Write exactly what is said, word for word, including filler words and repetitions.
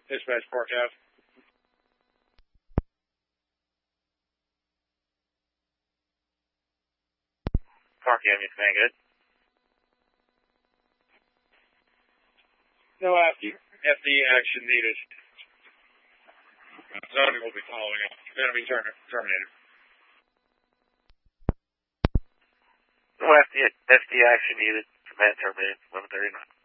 Dispatch Park Ave. Park Avenue, command, good. No F D, F D action needed. Zoning will be following up. Going to be term, terminated. No F D, F D action needed. Command terminated. eleven thirty-nine.